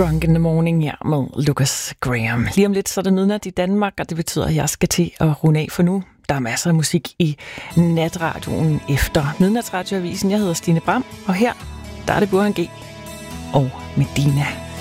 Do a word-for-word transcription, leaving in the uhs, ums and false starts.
Drunk in the Morning her med Lucas Graham. Lige om lidt så er det midnat i Danmark, og det betyder, at jeg skal til at runde af for nu. Der er masser af musik i natradioen efter Midnatsradioavisen. Jeg hedder Stine Bram, og her der er det Burhan G og Medina.